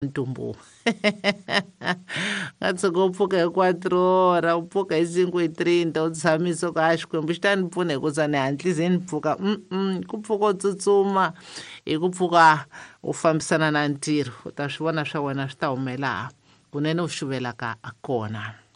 ntumbu ngathi ko pfuka hi 4 hora u pfuka hi 5:03 ndo tshamiso ka xikwembu xi ta ni pfuna hi ku za ni hatlize ni pfuka ku pfuka u tsutsuma hi ku pfuka u fambisana na ntirho u ta swi vona swa wena swi ta humela kunene u xuvelaka kona.